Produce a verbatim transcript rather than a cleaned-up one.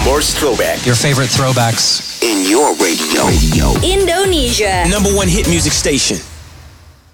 Prambors Throwback. Your favorite throwbacks. In your radio. radio. Indonesia. Number one hit music station.